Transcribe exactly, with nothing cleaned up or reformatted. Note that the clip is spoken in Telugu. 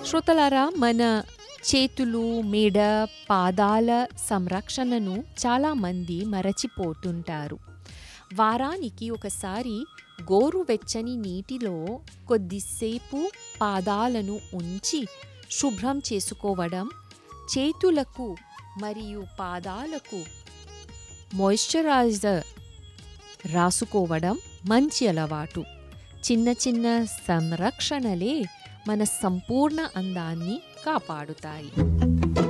శ్రోతలారా, మన చేతులు, మెడ, పాదాల సంరక్షణను చాలామంది మరచిపోతుంటారు. వారానికి ఒకసారి గోరువెచ్చని నీటిలో కొద్దిసేపు పాదాలను ఉంచి శుభ్రం చేసుకోవడం, చేతులకు మరియు పాదాలకు మాయిశ్చరైజర్ రాసుకోవడం మంచి అలవాటు. చిన్న చిన్న సంరక్షణలే మన సంపూర్ణ అందాన్ని కాపాడుతాయి.